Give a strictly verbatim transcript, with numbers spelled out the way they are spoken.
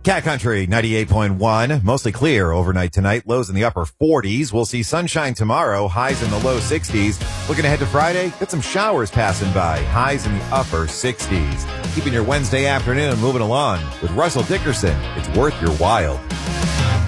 Cat Country ninety-eight point one, mostly clear overnight tonight, lows in the upper forties. We'll see sunshine tomorrow, highs in the low sixties. Looking ahead to Friday, got some showers passing by, highs in the upper sixties. Keeping your Wednesday afternoon moving along with Russell Dickerson. It's worth your while.